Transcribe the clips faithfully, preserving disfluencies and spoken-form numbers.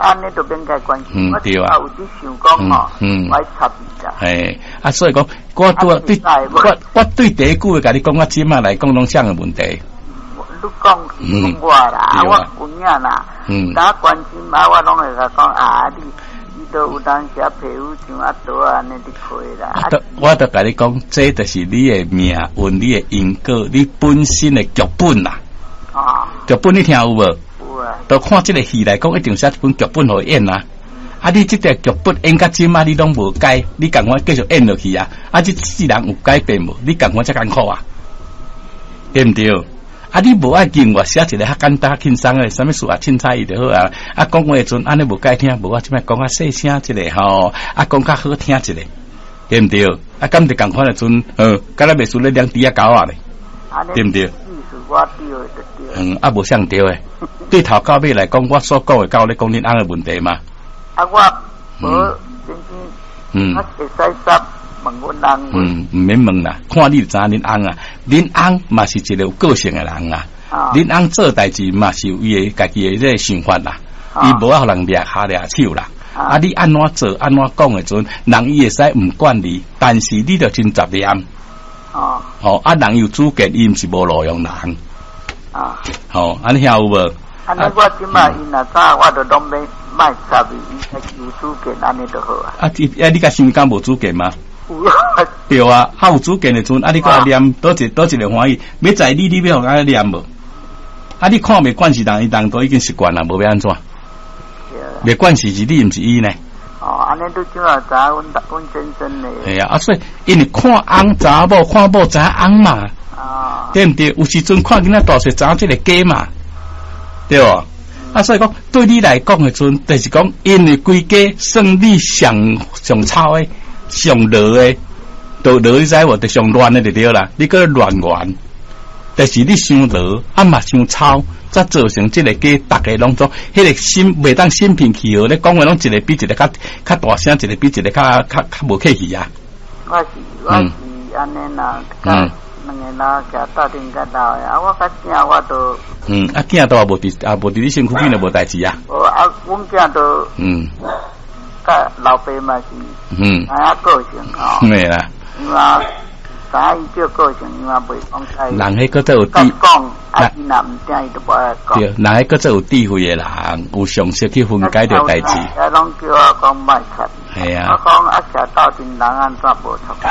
安尼都免该关心。 嗯，对啊。 我有啲想讲吼，嗯，我插你啦。 嘿，啊，所以讲，我对我我对第一句甲你讲，我即马来讲拢啥个问题？ 你讲讲我啦，我有影啦，嗯，打关心嘛，我拢会甲讲啊，你你都有当时皮肤像啊多啊，你就可以啦。 我都甲你讲，这就是你的命运，你的因果，你本身的剧本啦。啊，剧本你听有无？有啊。都看这个戏来讲，一定写一本剧本互演啊。啊，你这个剧本演到今嘛，你拢无改，你赶快继续演落去啊！啊，这世人有改变无？你赶快才艰苦啊，对唔对？啊！你无爱见我写一个较简单、轻松诶，啥物事啊，凊彩伊就好啊！啊，讲话阵安尼无该听，无我即摆讲较细声一个吼，啊，讲较好听一个，对毋对？啊，咁就共款诶阵，呃，敢若袂输咧两滴啊狗啊咧，对毋对？嗯，啊，无相对诶，对头到尾来讲，我所讲诶，到咧讲恁翁诶问题嘛。 啊，我无真正，嗯，我会使答。问阮翁， 嗯，唔免问啦，看你就知恁翁啊，恁翁嘛是一个有个性诶人啊，恁翁、哦、做代志嘛是有伊诶家己诶这个想法啦，伊无啊互人掠下掠手啦，哦、啊，你安怎做安怎讲诶阵，人伊会使唔管你，但是你着真执念，哦，哦，啊，人有主见，伊毋是无路用人，啊，好，安尼晓有无？ 安尼我即马因若早，我着拢要卖插伊，伊有主见，安尼就好啊。啊， 啊，你甲心肝无主见吗？对啊，啊有主见的阵，啊你个念多一多一个欢喜，要在你你要互安念无？啊你看袂惯是人，伊人都已经习惯啦，无要安怎？袂惯是是你，毋是伊呢？ 哦，安尼都怎啊知阮阮先生呢？ 系啊，啊所以因为看翁查某，看某知翁嘛，啊，对毋对？有时阵看囡仔大细知即个假嘛，对无？嗯、啊所以讲对你来讲的阵，就是讲因为规家算你上上操的。上落诶，都落你知无？就上乱诶就对啦。你个乱玩，但是你伤落，啊嘛伤吵，则造成即个家大家拢做，迄个心袂当心平气和咧讲话，拢一个比一个较较大声，一个比一个较较较无客气啊。 我是我是安尼啦，嗯，两个人甲斗阵甲闹诶，啊我甲囝我都嗯，啊囝都也无伫啊无伫你身躯边就无代志啊。 哦啊，阮囝都嗯。甲老爸嘛是，嗯，知影个性吼，对啦，因为知影伊这个性，因为袂讲太。人迄个都有智，讲啊，伊若唔听，伊都无爱讲。 对，人迄个都有智慧诶人，有常识去分解着代志。 啊，拢叫我讲卖插。 系啊。 我讲啊，徛斗阵人安怎无插？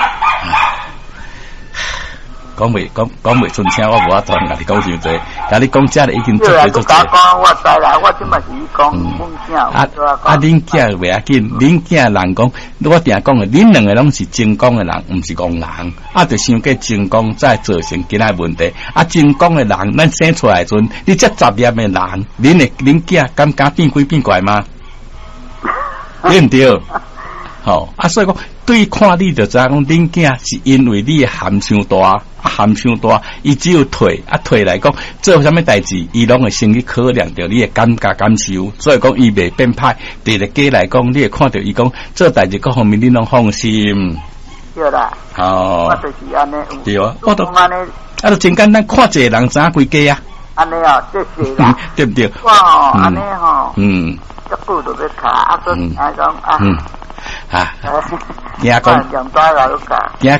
讲袂讲讲袂顺声，我无法度甲你讲伤济。甲你讲遮咧已经做做做。 讲讲我知啦，我即嘛是讲梦想。 啊啊！恁囝袂要紧，恁囝人讲，我定讲诶，恁两个拢是正讲诶人，毋是戆人。啊，就想过正讲，再造成其他问题。啊，正讲诶人，咱生出来阵，你这杂念诶人，恁诶恁囝敢敢变鬼变怪吗？对毋对？吼、哦、啊，所以讲对看你就知影讲，恁囝是因为你含伤大，啊含伤大，伊只有退啊退来讲做啥物代志，伊拢会先去考量着你的感觉感受，所以讲伊袂变歹。第个家来讲，你会看到伊讲做代志各方面，你拢放心。 对啦，哦，我就是安尼。 对啊，我都安尼，啊，都真简单，看一个人知影规家啊。 安尼哦，这是啦， 对不对？ 哇，安尼吼， 嗯， 这久都要卡，啊，说啊讲啊。嗯啊，惊讲，惊讲，惊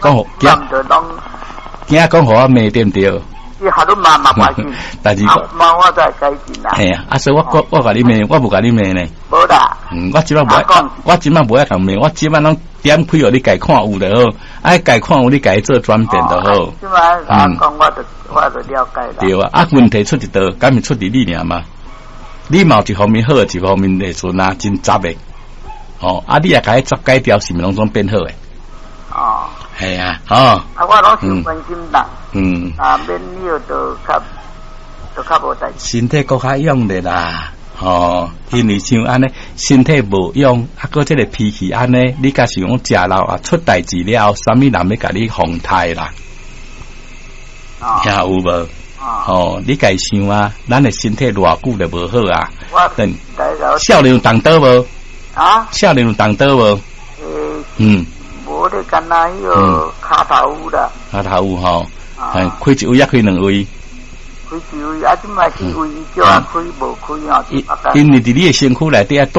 惊讲，互我骂对唔对？ 伊下都骂骂怪紧， 但是骂我再改进啦。 系啊，啊所以我我我甲你骂，我无甲你骂呢。 无啦， 嗯，我即摆无爱，我即摆无爱同骂，我即摆拢点开互你家看有就好，爱家看有你家做转变就好。 即摆啊讲，我就我就了解啦。 对啊，啊问题出一道，敢是出伫你尔嘛？你某一方面好，一方面会阵啊真杂诶。哦，啊，你也甲伊杂改掉，是毋是拢总变好诶？哦，系啊，哦， 啊，我拢是关心啦， 嗯， 啊，免了就较就较无代志。 身体搁较勇咧啦，哦，因为像安尼，身体无勇，啊，搁即个脾气安尼，你甲想讲食老啊出代志了后，啥物人要甲你防态啦？听有无？哦，你家想啊，咱诶身体偌久就无好啊？等少年动刀无？啊，少年有动刀无？诶，嗯， 无咧，干那迄个骹头有啦， 骹头有吼，哎，开一位也开两位， 开一位啊，即嘛是位叫啊开无开啊， 因为伫你诶身躯内底啊。